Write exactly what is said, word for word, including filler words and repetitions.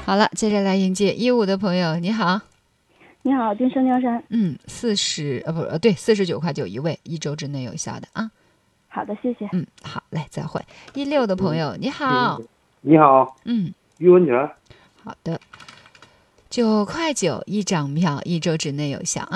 好了，接着来迎接一五的朋友，你好。 你好，金生江山。 嗯，四十呃不呃对，四十九块九一位，一周之内有效的啊。 好的，谢谢。 嗯，好嘞，再会。一六的朋友，你好。 你好。 嗯， 于文泉。 好的，九块九一张票，一周之内有效啊。